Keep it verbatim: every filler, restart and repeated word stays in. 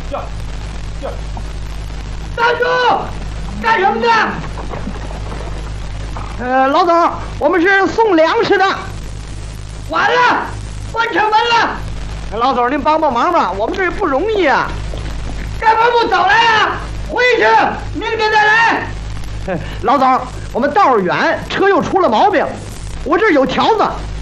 叫叫！ 站住！干什么的？呃，老总，我们是送粮食的。完了，关城门了。老总，您帮帮忙吧，我们这不容易啊。干嘛不早来啊？回去，明天再来。老总，我们道儿远，车又出了毛病，我这儿有条子。